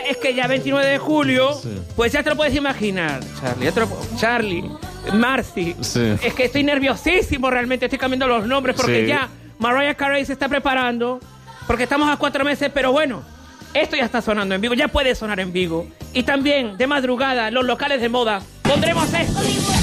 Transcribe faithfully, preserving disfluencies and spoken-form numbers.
es que ya veintinueve de julio, Sí. pues ya te lo puedes imaginar, Charlie. Ya te lo pu- Charlie, Marcy. Sí. Es que estoy nerviosísimo realmente, estoy cambiando los nombres porque Sí. ya Mariah Carey se está preparando, porque estamos a cuatro meses, pero bueno, esto ya está sonando en Vigo, ya puede sonar en Vigo. Y también, de madrugada, los locales de moda, pondremos esto.